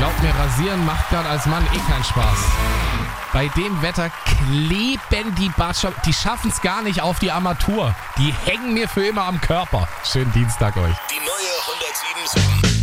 Glaubt mir, rasieren macht gerade als Mann keinen Spaß. Bei dem Wetter kleben die Bartschatten, die schaffen es gar nicht auf die Armatur. Die hängen mir für immer am Körper. Schönen Dienstag euch. Die neue 107.7